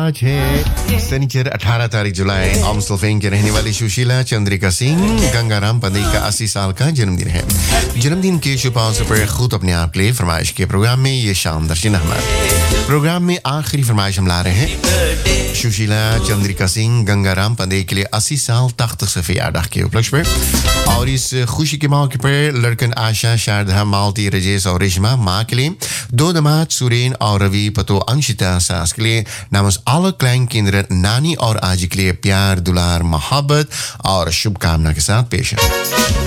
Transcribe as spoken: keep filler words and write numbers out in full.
आज है शनिचर अठारह तारीख जुलाई। अम्सलफेन के रहने वाली सुशीला चंद्रिका सिंह गंगाराम पंडे का अस्सी साल का जन्मदिन है। जन्मदिन के शुभ अवसर पर खुद अपने आप के लिए फरमाइश के प्रोग्राम में ये शाम दर्शन अहमद। प्रोग्राम में आखिरी फरमाइश हम ला रहे हैं सुशीला चंद्रिका सिंह गंगाराम पंडे के लिए अस्सी साल तख्त सफी यादव के उपलक्ष्य पर, और इस खुशी के मौके पर लड़कन आशा, शारदा, मालती, रजेश और रेशमा, माँ के लिए दो दामाद सुरेन और रवि, पतो अंशिता, सास के लिए नामस आलो क्लैंग केंद्र नानी और आजी के लिए प्यार, दुलार, मोहब्बत और शुभकामना के साथ पेश है।